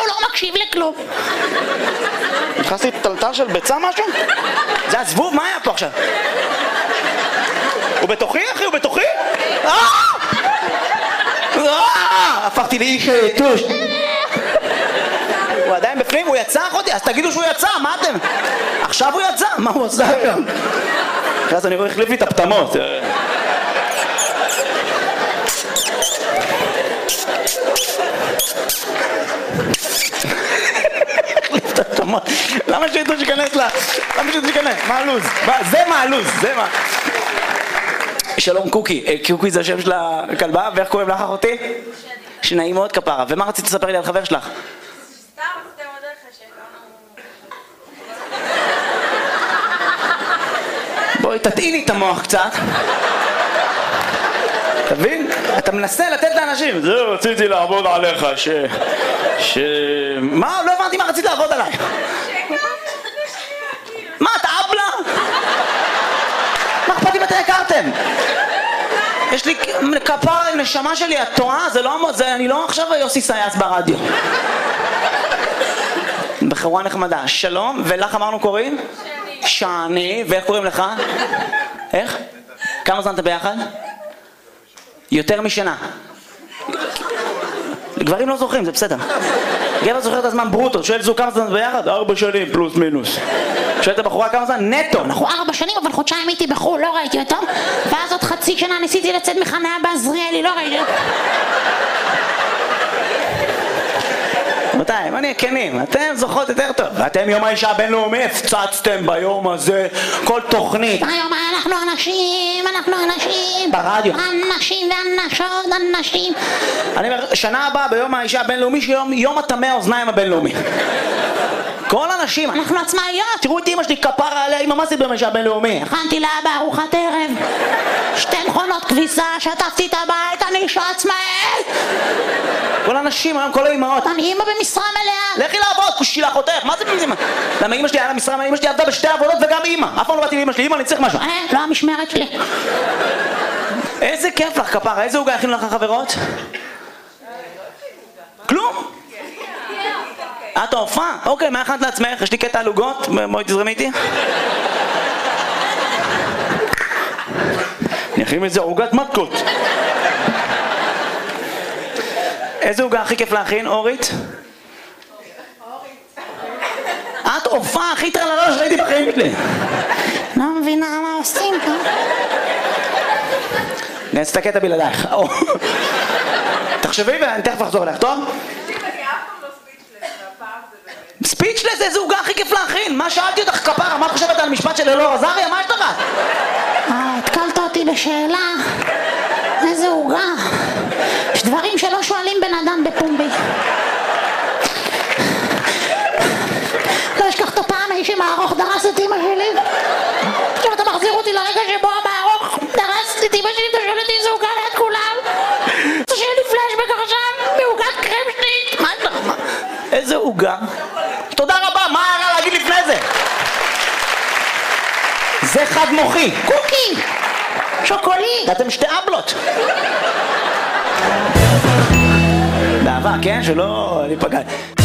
הוא לא מקשיב לכלום. נכנסתי טלטל של ביצה משהו? זה הזבוב? מה היה פה עכשיו? הוא בתוכי אחי? הוא בתוכי? הפכתי לאיש טוש. הוא עדיין בפנים? הוא יצא אחותי? אז תגידו שהוא יצא, מה אתם? עכשיו הוא יצא? מה הוא עושה היום? אז אני רואה החליף לי את הפתמות. החליף את הפתמות. למה שיתו שכנס לה? למה שיתו שכנס? מה הלוז? זה מה הלוז? זה מה? שלום קוקי. קוקי זה השם של הכלבה, ואיך קוראים לך אחותי? שנעים מאוד כפרה. ומה רצית לספר לי על חבר שלך? סתם, אתם עוד איך שהגענו. בואי תטעיני את המוח קצת. תבין? אתה מנסה לתת לאנשים. זהו, רציתי לעבוד עליך, מה? לא הבנתי מה רצית לעבוד עליי. מה, אתה אבלה? מה אכפת אם אתם הכרתם? יש לי כפרה עם נשמה שלי, את טועה? אני לא עכשיו יוסי סייס ברדיו. בחורה נחמדה. שלום, ולך אמרנו קוראים? שני. ואיך קוראים לך? איך? כמה זמן אתה ביחד? יותר משנה. גברים לא זוכרים, זה בסדר. גבר זוכר את הזמן ברוטו, שואל זו כמה זמן ביחד? 4 שנים פלוס מינוס. שואל את הבחורה כמה זמן? נטו. אנחנו 4 שנים, אבל חודשיים הייתי בחו"ל, לא ראיתי אותו. ואז עוד חצי שנה ניסיתי לצאת מחניה בעזריאלי, לא ראיתי אותו. רבותיי, מה נהיה כנים? אתם זוכרות יותר טוב. ואתם יום האישה הבינלאומי הפצצתם ביום הזה כל תוכנית. היום אנחנו אנשים. ברדיו. אנשים ואנשות, אנשים. אני אומר, שנה הבאה ביום האישה הבינלאומי, שיום הטמא האוזניים הבינלאומי. כל אנשים, אנחנו עצמאיות. תראו את אמא שלי כפרה עליה, אמא מה עשית ביום האישה הבינלאומי? הכנתי לאבא ארוחת ערב, 2 מכונות כביסה, שטפתי את הבית, אני אישה עצמאית. כל האנשים, היום כל האמהות. אני אמא במשרה מלאה. לכי לעבוד, כושי לאחותך, מה זה במשרה? למה אמא שלי היה לה משרה, אמא שלי עבדה בשתי עבודות וגם אמא. אף פעם לא באתי לאמא שלי, אמא אני צריך משהו. לא המשמרת שלי. איזה כיף לך כפרה, איזה עוגה הכינו לך חברות? כלום? את ההופעה? אוקיי, מה הכנת לעצמך? יש לי קטע על עוגות, בואי תזרמי איתי. אני אכין את זה עוגת מתקות. איזה עוגה הכי כיף להכין, אורית? את הופעה הכי טרללה שראיתי בחיים שלי. לא מבינה מה עושים פה. נעשה את הקטע בלעדייך. תחשבי ואני תכף אחזור אליך, טוב? ספיצ'לס, איזה עוגה הכי כיף להכין? מה שאלתי אותך כפרה? מה את חושבת על המשפט של אלאור עזריה? מה יש לך? התקלת אותי בשאלה. איזה עוגה. יש דברים שלא שואלים בן אדם בפומבי. לא אשכח את הפעם ההיא שמערוך דרס את אמא שלי. עכשיו אתה מחזיר אותי לרגע שבו המערוך דרס את אמא שלי, אתה שואל אותי איזה עוגה ליד כולם. אתה שואל לי פלשבק עכשיו מעוגת קרם שלי. מה יש לך? איזה עוגה? תודה רבה, מה היה רע להגיד לפני זה? זה חד מוחי. קוקי! שוקוליד! אתם שתי אבלות. באהבה, כן? שלא ניפגע.